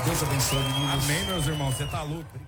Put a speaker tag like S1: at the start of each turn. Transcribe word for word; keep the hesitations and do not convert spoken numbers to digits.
S1: Deus abençoe, meninos.
S2: Amém, meus irmãos. Você tá louco?